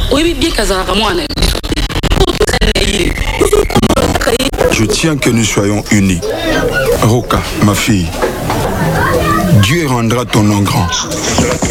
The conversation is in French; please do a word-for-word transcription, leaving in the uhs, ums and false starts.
Je tiens que nous soyons unis. Roka, ma fille, Dieu rendra ton nom grand.